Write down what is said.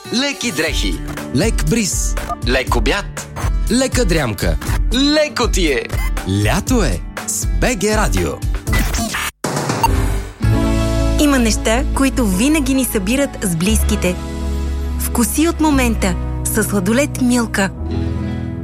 леки дрехи, лек бриз, лек обяд, лека дрямка. леко ти е. Лято е с БГ Радио. Има неща, които винаги ни събират с близките. Вкуси от момента със сладолед Милка.